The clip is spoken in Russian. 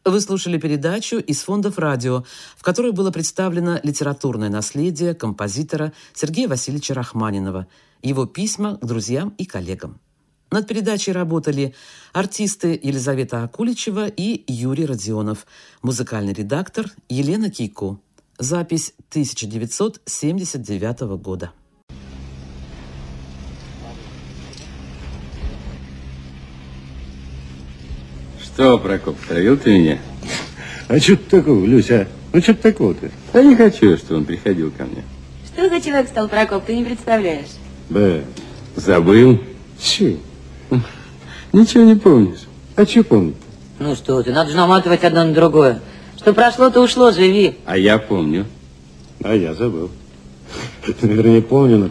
Вы слушали передачу из фондов радио, в которой было представлено литературное наследие композитора Сергея Васильевича Рахманинова, его письма к друзьям и коллегам. Над передачей работали артисты Елизавета Акуличева и Юрий Родионов, музыкальный редактор Елена Кейко. Запись 1979 года. Что, Прокоп, травил ты меня? А что ты такого, Люся? Ну что ты такого-то? Да не хочу, что он приходил ко мне. Что за человек стал, Прокоп, ты не представляешь. Забыл. Че? Ничего не помнишь. А что помнить? Ну что ты, надо же наматывать одно на другое. Что прошло, то ушло, живи. А я помню. А я забыл. Вернее, помню, но